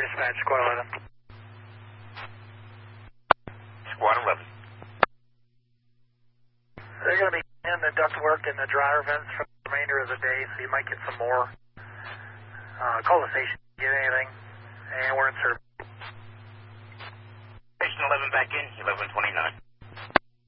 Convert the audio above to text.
dispatch, Squad 11. Squad 11. They're going to be in the ductwork and the dryer vents for the remainder of the day, so you might get some more. Call the station, get anything, and we're in service. Station 11 back in, 1129.